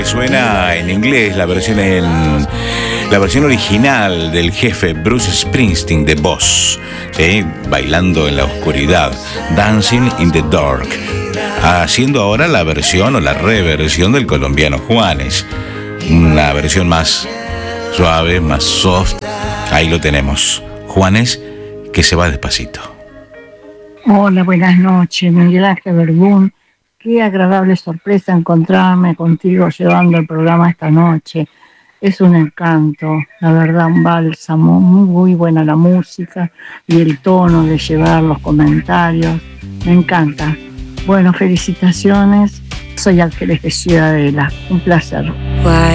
que suena en inglés, la versión original del jefe Bruce Springsteen de Boss, ¿sí? Bailando en la oscuridad, Dancing in the Dark, haciendo ahora la versión o la reversión del colombiano Juanes, una versión más suave, más soft. Ahí lo tenemos, Juanes, que se va despacito. Hola, buenas noches, Miguel Ángel Verdún. Qué agradable sorpresa encontrarme contigo llevando el programa esta noche. Es un encanto, la verdad, un bálsamo, muy buena la música y el tono de llevar los comentarios. Me encanta. Bueno, felicitaciones. Soy Ángeles de Ciudadela. Un placer.